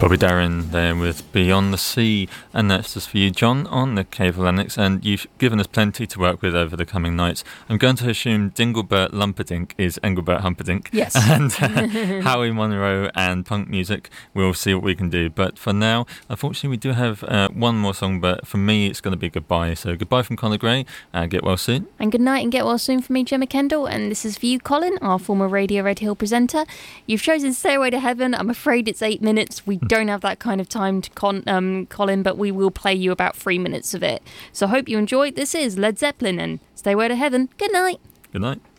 Bobby Darin there with Beyond the Sea, and that's just for you, John, on the Cave of Lennox, and you've given us plenty to work with over the coming nights. I'm going to assume Dinglebert Lumperdink is Engelbert Humperdinck. Yes. And Howie Monroe and punk music, we'll see what we can do. But for now, unfortunately, we do have one more song, but for me, it's going to be goodbye. So goodbye from Conor Gray, get well soon. And good night and get well soon for me, Gemma Kendall. And this is for you, Colin, our former Radio Red Hill presenter. You've chosen Stairway to Heaven. I'm afraid it's 8 minutes. We don't have that kind of time to Colin, but we will play you about 3 minutes of it. So I hope you enjoyed. This is Led Zeppelin and Stairway to Heaven. Good night. Good night.